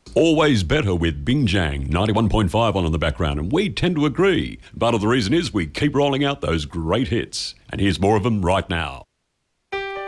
Always better with Bingjang 91.5 on in the background, and we tend to agree. Part of the reason is we keep rolling out those great hits, and here's more of them right now.